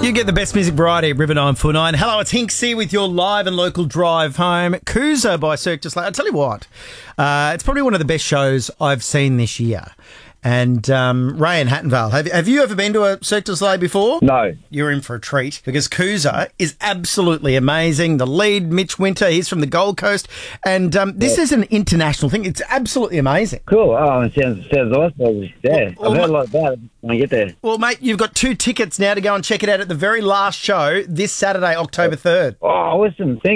You get the best music variety at River 949. Hello, it's Hinksy with your live and local drive home. Cruiser by Cirque du Soleil. I'll tell you what, it's probably one of the best shows I've seen this year. And Ray in Hattonvale, have you ever been to a Cirque du Soleil before? No. You're in for a treat because Cruiser is absolutely amazing. The lead, Mitch Winter, he's from the Gold Coast. And this is an international thing. It's absolutely amazing. Cool. Oh, it sounds awesome. Yeah, Well, I've heard a lot about it when I get there. Well, mate, you've got 2 tickets now to go and check it out at the very last show this Saturday, October 3rd. Oh, awesome. Thank